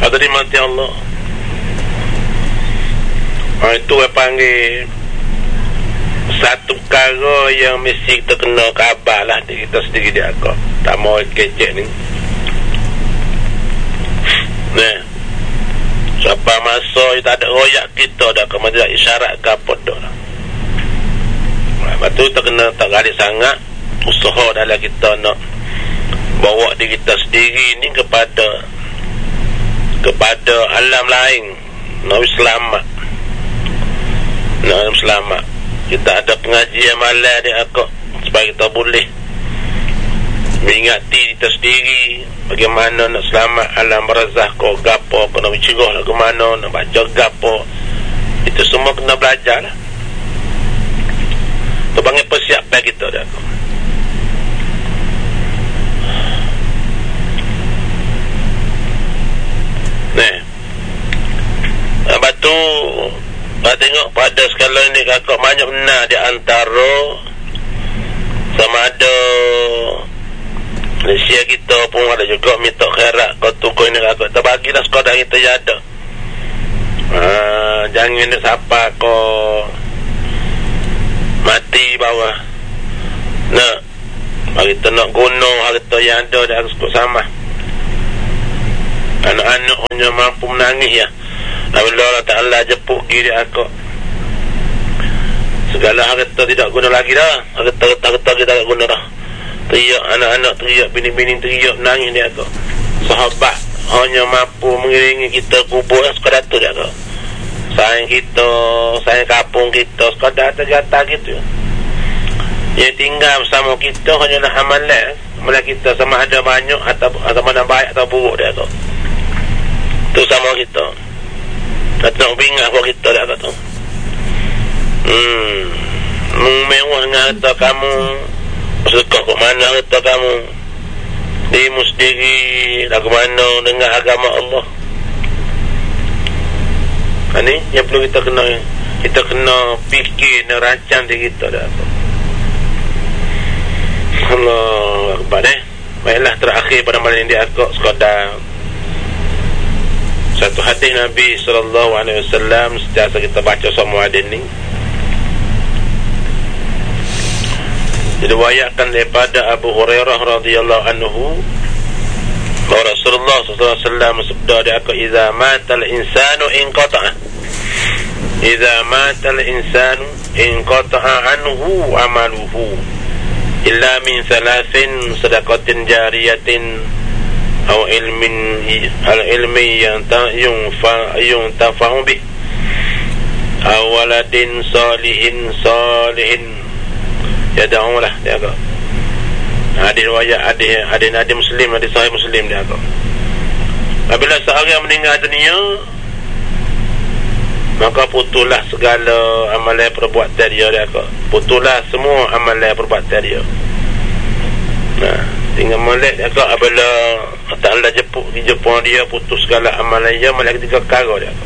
atau dimati Allah. Itu yang panggil satu perkara yang mesti kita kena khabar lah di kita sendiri dia kau. Tak mau kecek ni. Nah, siapa masa tak ada royak kita dah kemudian isyarat ke apa dah. Lepas tu kita kena tak garis sangat usaha dalam kita nak bawa diri kita sendiri ni kepada alam lain, nak selamat, nak selamat. Kita ada pengajian malam dia akak supaya kita boleh mengingati kita sendiri bagaimana nak selamat alam barzakh, kau gapo kena mencegah lah, bagaimana nak baca gapo, itu semua kena belajar lah. Tu panggil persiapan kita dah. Lepas tu tengok pada skala ni kakak banyak benar di antara sama ada Malaysia kita pun ada juga minta khairat kau tukar ni kakak terbagilah sekadar kita ada. Jangan ni siapa kau mati bawah nak kita nak gunung harta yang ada dia harus sama. Anak-anak hanya mampu menangis ya. Apabila Allah Ta'ala jepuk diri aku, segala harta tidak guna lagi dah. Harta kita tak guna dah. Teriak anak-anak, teriak bini-bini, teriak menangis dia aku. Sahabat hanya mampu mengiringi kita kubur sekadar tu dia aku. Sayang kita, sayang kampung kita, sekadar tergata gitu. Yang tinggal bersama kita hanyalah amalan. Amalan kita sama ada banyak atau mana baik atau buruk dia aku. Tu sama kita. Tak nak bingung buat kita dah kata. Mewah dengan harta kamu, sedekah ke mana harta kamu, dirimu sendiri dah ke mana dengan agama Allah. Ini yang perlu kita kena fikir dan rancang diri kita dah. Allah Akbar. Baiklah, terakhir pada malam ini aku sekadar satu hadis Nabi SAW setiap kita baca semua hadis ni diriwayatkan daripada Abu Hurairah radhiyallahu anhu bahawa Rasulullah SAW bersabda dia aku idza matal insanu inqata'a anhu amaluhu illa min thalathin sadaqatin jariyatin atau ilmi yang tafa'u bih awaladin salihin yada'u lah dia kata. Hadis riwayat hadis Muslim, hadis sahih Muslim dia kata. Apabila seorang meninggal dunia maka putuslah segala amalan perbuatan dia kata. Putuslah semua amalan perbuatan dia. Tinggal molek dia kata apabila Allah jepuk dia putus segala amalan dia malah ketika perkara dia.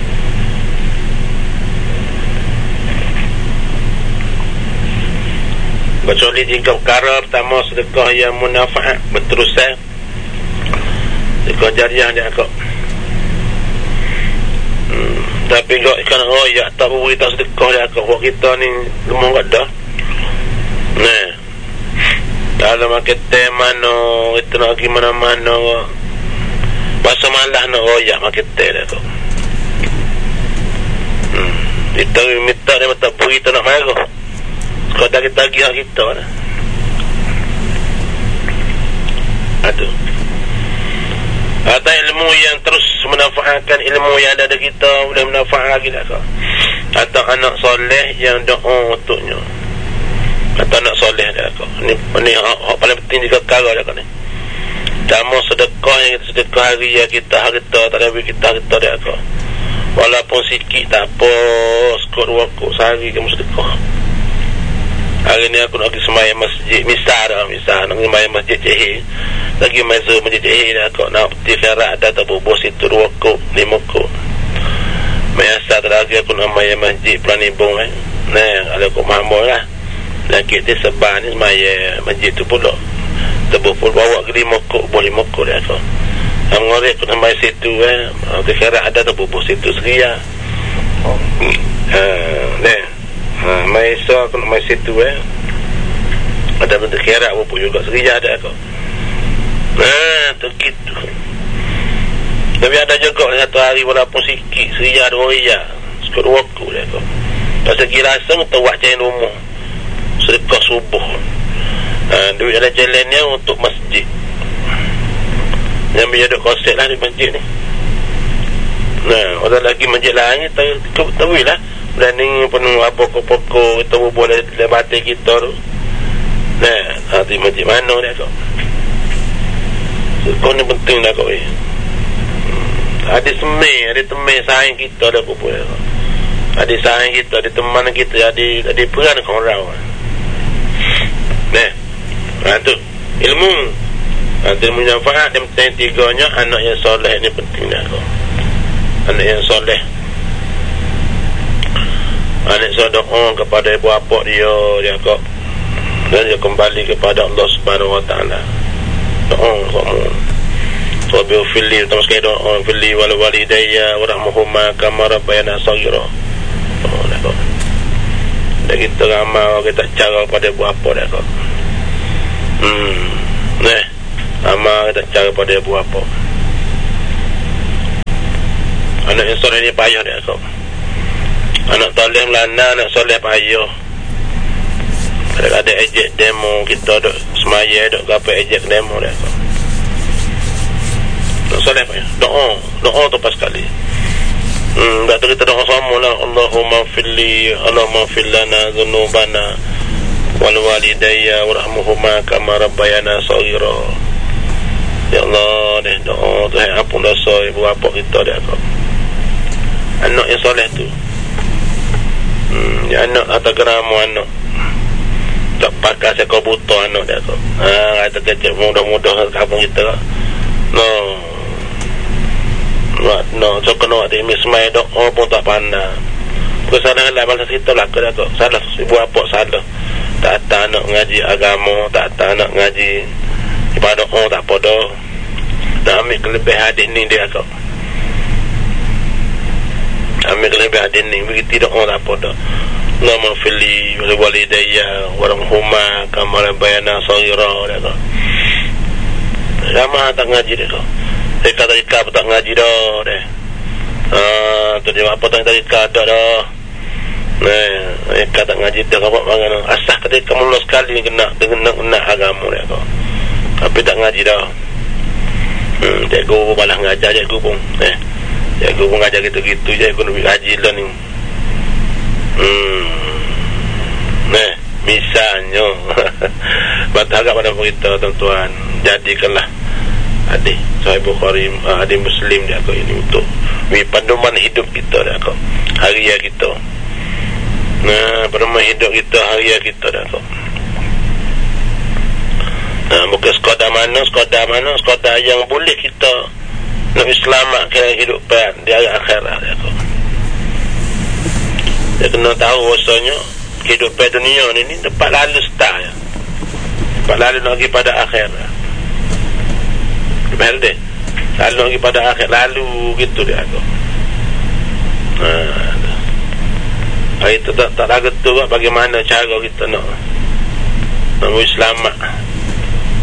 Kecuali 3 perkara. Pertama, sedekah yang munafaat berterusan, sedekah jariah dia kata. Tapi kalau ikan royak tak beri tak sedekah dia kata, buat kita ni lemah kat dah. Dalam kita mana kita nak pergi mana-mana pasal malah nak royak kita dah tu. Kita minta dia tak beri tak nak marah. Sekadar kita pergi kita dah. Aduh. Atau ilmu yang terus menafaatkan ilmu yang ada di kita boleh menafaat lagi dah. Atau anak soleh yang doa untuknya. Atau nak soleh dia kau. Ni paling penting juga perkara dia kau ni. Dama sedekah yang kita sedekah hari yang kita harta tak ada kita dia kau. Walaupun sikit tak apa, sekut waktu sehari kamu sedekah. Hari ni aku nak pergi semayang masjid, misal nak semayang masjid Cihir. Lagi masuk masjid Cihir dia kau nak peti khairat ada tak bubus itu 2 kok 5 kok. Biasa terakhir aku nak semayang masjid Pelanibung ada kok mahmur lah. Dan kita sebab ni semaya masjid tu pula tebuh pun bawa ke 5 kok boleh 5 kok dia tu. ngorek pun sampai situ dikira ada tu bubuh situ seria mai so pun mai situ ada bentuk kira bubuh juga seria ada kok tu gitu. Tapi ada juga satu hari walaupun sikit seria 2 ria sekut waktu dia kok pasal kira asam tu buat cain rumah sedekah subuh duit ada jalannya untuk masjid yang menjadi konsep lah di masjid ni. Orang lagi masjid lain tahu lah berani penuh pokok-pokok kita boleh lebati kita tu di masjid mana dia kau kau ni penting lah kau ada temai sayang kita dah boleh ada sayang kita ada teman kita ada peran kau orang tu ilmu ilmu yang faham dan tiganya anak yang soleh ni penting dah kau anak yang soleh anak doa kepada ibu bapa dia kau dan dia kembali kepada Allah Subhanahu Wa Taala doa kamu Rabbi ufilli terus sekali doa ufilli wal walidayya warahmuhuma kama rabbayana shaghira dah kau dah kita ramal kita cara kepada ibu bapa dah kau amal kita cara pada ibu bapa anak yang soleh ni payah dia kau anak soleh melana anak soleh payah ada ejek demo kita duk semaya duk apa ejek demo dia kau anak soleh payah doa tu pas sekali tak tu kita doa sama lah Allahumma filli Allahumma fillana dhunubana wal walidayya warahmuhuma kama rabbayana shaghira. Ya Allah, doa Tuhan ampun dosa ibu bapa kita dia kau. Anak yang soleh tu. Ya anak atau geramu anak. Tak pakai sekau buta anak dia kau. Kata kecil mudah-mudah kampung kita. No, so kena ada mismai doa pun tak pandang. Kesalahan lah bangsa kita lah ke kau. Salah ibu bapa salah. Tak ada anak ngaji agama, tak ada anak ngaji ibadah tak pada nak ambil kelebihan hadis ni dia kau ambil kelebihan hadis ni begitu tidak tak pada nama fili walidayya warahmuhuma kama rabbayana shaghira dia kau ramah tak ngaji dia kau tarikah tak ngaji dah dia tu dia apa tarikah dah mereka tak ngaji dia kau buat bagaimana asah ketika mula sekali kena agama dia kau tapi tak ngaji dah cikgu balas ngajar cikgu pun cikgu pun ngajar gitu-gitu cikgu nak ngaji lah ni misalnya berharap pada kita tuan-tuan jadikanlah adik Sahih Bukhari adik Muslim dia kau ini untuk panduan hidup kita dia kau haria kita panduan hidup kita haria kita dia kau bukan sekadar yang boleh kita nak selamatkan kehidupan di akhirat dia kau dia kena tahu bahasanya kehidupan dunia ni dapat lalu start dapat lalu lagi pada akhirat betul deh lalu lagi pada akhirat lalu gitu dia kau itu tak lagu tu bagaimana cara kita nak selamat